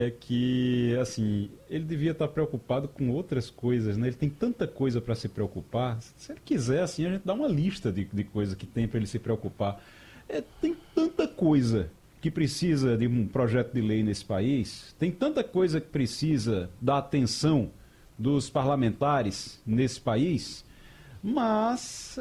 É que, assim, ele devia estar preocupado com outras coisas, né? Ele tem tanta coisa para se preocupar. Se ele quiser, assim, a gente dá uma lista de coisas que tem para ele se preocupar. Tem tanta coisa que precisa de um projeto de lei nesse país, tem tanta coisa que precisa da atenção dos parlamentares nesse país, mas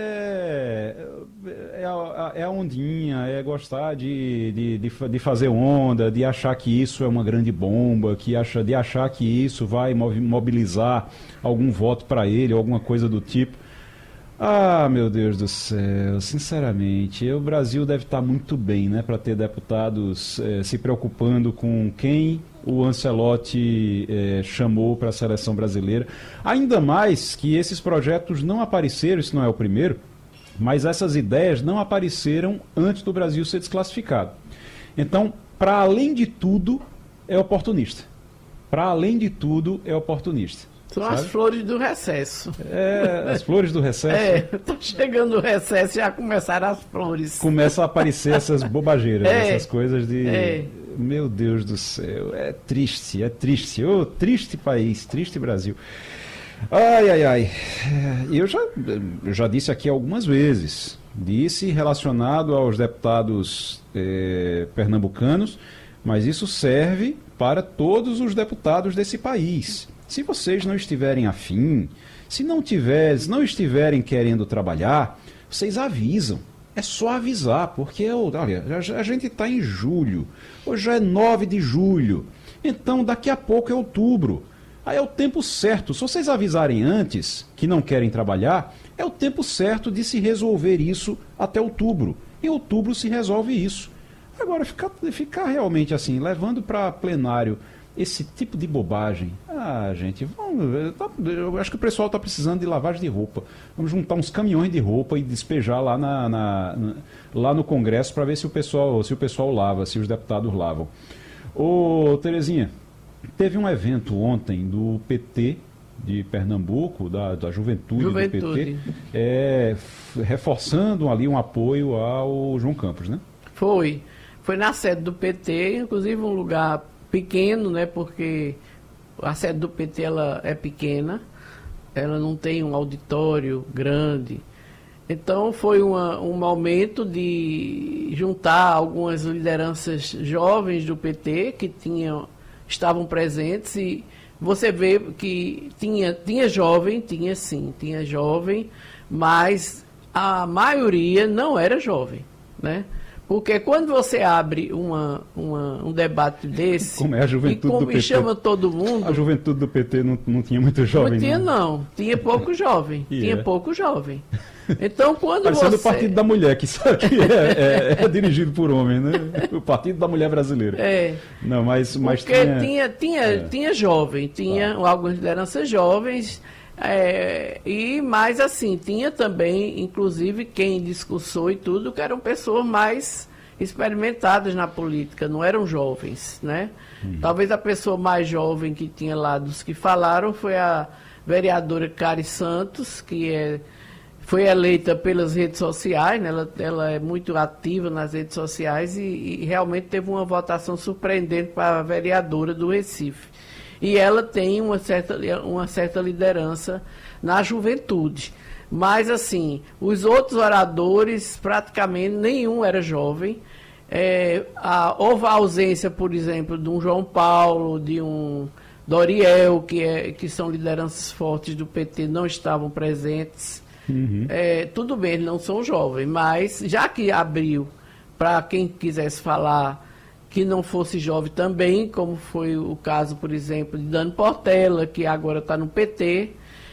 é a ondinha, é gostar de fazer onda, de achar que isso é uma grande bomba, de achar que isso vai mobilizar algum voto para ele, alguma coisa do tipo. Ah, meu Deus do céu, sinceramente, o Brasil deve estar muito bem, né, para ter deputados se preocupando com quem o Ancelotti chamou para a seleção brasileira. Ainda mais que esses projetos não apareceram, isso não é o primeiro, mas essas ideias não apareceram antes do Brasil ser desclassificado. Então, para além de tudo, é oportunista. Para além de tudo, é oportunista. São sabe? as flores do recesso. As flores do recesso. Tá chegando o recesso, já começaram as flores. Começam a aparecer essas bobageiras, essas coisas de... Meu Deus do céu, é triste, é triste. Ô, triste país, triste Brasil. Ai, ai, ai. Eu já disse aqui algumas vezes, disse relacionado aos deputados pernambucanos, mas isso serve para todos os deputados desse país. Se vocês não estiverem afim, se não estiverem querendo trabalhar, vocês avisam. É só avisar, porque olha, a gente está em julho, hoje já é 9 de julho, então daqui a pouco é outubro. Aí é o tempo certo. Se vocês avisarem antes que não querem trabalhar, é o tempo certo de se resolver isso até outubro. Em outubro se resolve isso. Agora, ficar realmente assim, levando para plenário esse tipo de bobagem. Ah, gente, eu acho que o pessoal está precisando de lavagem de roupa. Vamos juntar uns caminhões de roupa e despejar lá, lá no Congresso para ver se o pessoal lava, se os deputados lavam. Ô, Terezinha, teve um evento ontem do PT de Pernambuco, da Juventude do PT, reforçando ali um apoio ao João Campos, né? Foi na sede do PT, inclusive um lugar pequeno, né, porque a sede do PT ela é pequena, ela não tem um auditório grande. Então foi um momento de juntar algumas lideranças jovens do PT que estavam presentes, e você vê que tinha jovem, mas a maioria não era jovem, né? Porque quando você abre um debate desse como é a juventude do PT, chama todo mundo... A juventude do PT não tinha muito jovem. Não tinha, não. Tinha pouco jovem. Pouco jovem. Então, quando parecendo o Partido da Mulher, que é dirigido por homem, né? O Partido da Mulher Brasileira. Não, mas porque tinha jovem, tinha algumas lideranças jovens... mas assim, tinha também, inclusive, quem discursou e tudo, que eram pessoas mais experimentadas na política, não eram jovens, né? Talvez a pessoa mais jovem que tinha lá dos que falaram foi a vereadora Cari Santos, que foi eleita pelas redes sociais, né? Ela é muito ativa nas redes sociais e realmente teve uma votação surpreendente para a vereadora do Recife. E ela tem uma certa liderança na juventude. Mas, assim, os outros oradores, praticamente nenhum era jovem. Houve a ausência, por exemplo, de um João Paulo, de um Doriel, que são lideranças fortes do PT, não estavam presentes. Tudo bem, eles não são jovens, mas já que abriu para quem quisesse falar que não fosse jovem também, como foi o caso, por exemplo, de Dani Portela, que agora está no PT.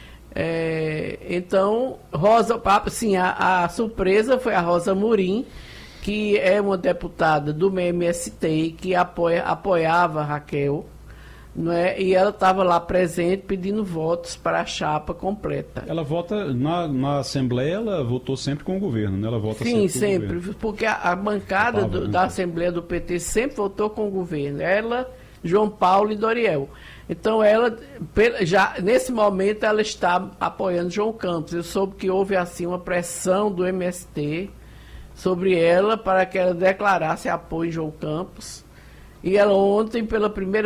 Então, a surpresa foi a Rosa Murim, que é uma deputada do MST e que apoiava a Raquel, não é? E ela estava lá presente pedindo votos para a chapa completa. Ela vota na Assembleia, ela votou sempre com o governo, né? Ela vota sempre, porque a bancada da Assembleia do PT sempre votou com o governo. Ela, João Paulo e Doriel. Então ela, nesse momento, ela está apoiando João Campos. Eu soube que houve assim uma pressão do MST sobre ela para que ela declarasse apoio em João Campos. E ela ontem, pela primeira